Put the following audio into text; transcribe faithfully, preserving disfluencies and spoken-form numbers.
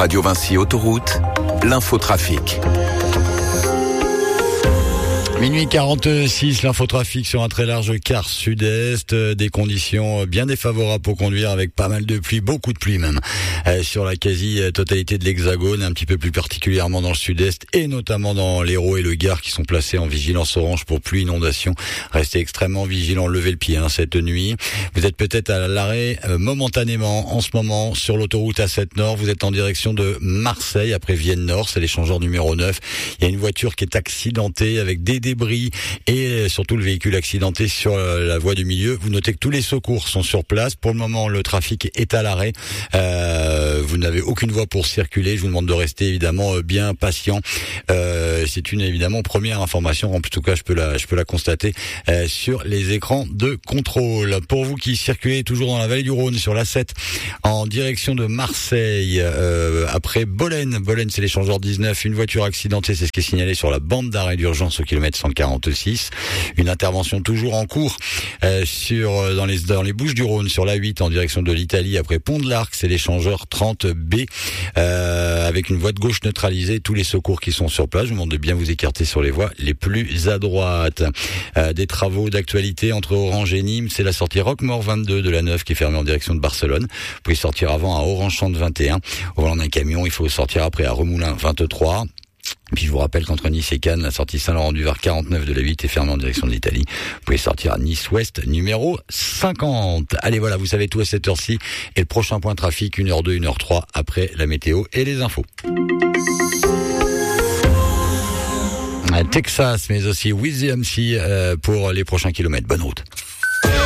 Radio Vinci Autoroute, l'infotrafic. Minuit quarante-six, l'infotrafic sur un très large quart sud-est, des conditions bien défavorables pour conduire avec pas mal de pluie, beaucoup de pluie même, euh, sur la quasi-totalité de l'Hexagone, un petit peu plus particulièrement dans le sud-est et notamment dans l'Hérault et le Gard qui sont placés en vigilance orange pour pluie, inondation. Restez extrêmement vigilants, levez le pied hein, cette nuit. Vous êtes peut-être à l'arrêt euh, momentanément en ce moment sur l'autoroute A sept Nord, vous êtes en direction de Marseille après Vienne Nord, c'est l'échangeur numéro neuf. Il y a une voiture qui est accidentée avec des débris et surtout le véhicule accidenté sur la voie du milieu. Vous notez que tous les secours sont sur place. Pour le moment, le trafic est à l'arrêt. Euh, vous n'avez aucune voie pour circuler. Je vous demande de rester évidemment bien patient. Euh, c'est une évidemment première information. En tout cas, je peux la, je peux la constater euh, sur les écrans de contrôle. Pour vous qui circulez toujours dans la vallée du Rhône sur l'A sept en direction de Marseille, euh, après Bolène. Bolène, c'est l'échangeur dix-neuf. Une voiture accidentée, c'est ce qui est signalé sur la bande d'arrêt d'urgence au kilomètre cent quarante-six. Une intervention toujours en cours euh, sur dans les dans les Bouches-du-Rhône sur l'A huit en direction de l'Italie après Pont de l'Arc, c'est l'échangeur trente B euh, avec une voie de gauche neutralisée. Tous les secours qui sont sur place, je vous demande de bien vous écarter sur les voies les plus à droite. Euh, des travaux d'actualité entre Orange et Nîmes, c'est la sortie Roquemort vingt-deux de la neuf qui est fermée en direction de Barcelone. Vous pouvez sortir avant à Orange-Champ vingt et un. Au volant d'un camion, il faut sortir après à Remoulins vingt-trois. Puis je vous rappelle qu'entre Nice et Cannes, la sortie Saint-Laurent-du-Var quarante-neuf de la huit est fermée en direction de l'Italie. Vous pouvez sortir à Nice-Ouest numéro cinquante. Allez voilà, vous savez tout à cette heure-ci. Et le prochain point trafic, une heure deux, une heure trois après la météo et les infos. Texas, mais aussi With the M C pour les prochains kilomètres. Bonne route.